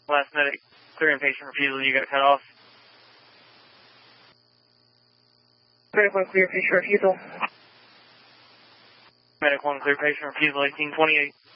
Last medic, clearing patient refusal, you got cut off. Medic 1, clear patient refusal. Medic 1, clear patient refusal, 1828.